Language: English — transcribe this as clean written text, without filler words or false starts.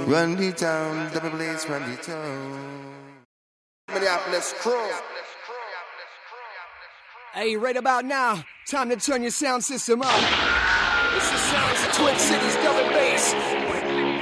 Run the town, double place, run the town. Minneapolis crew. Hey, right about now, time to turn your sound system up. It's the sounds of Twin Cities double bass.